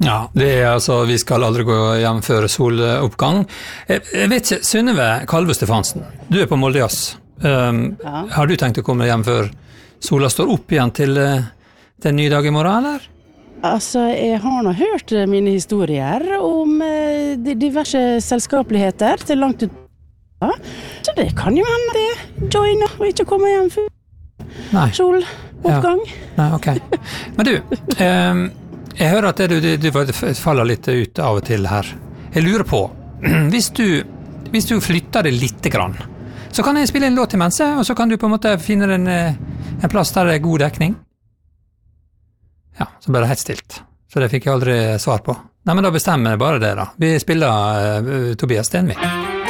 Ja, det altså, vi skal aldri gå hjem før soloppgang. Jeg vet ikke, Synnøve Kalve Stefansen, du på Molde Jazz. Har du tenkt å komme hjem før sola står opp igjen til en ny dag i morgen, eller? Altså, jeg har nå hørt mine historier om diverse selskapeligheter til langt ut. Så det kan jo hende det joine og ikke komme hjem før soloppgang. Nei, ok. Men du, jeg hører at du faller litt ut av og til her. Jeg lurer på, hvis du flytter det litt grann, så kan jeg spille en låt imens, og så kan du på en måte finne en plass der det er god dekning. Ja, så ble det helt stilt. Så det fikk jeg aldri svar på. Nei, men da bestemmer jeg bare det da. Vi spiller Tobias Stenvik.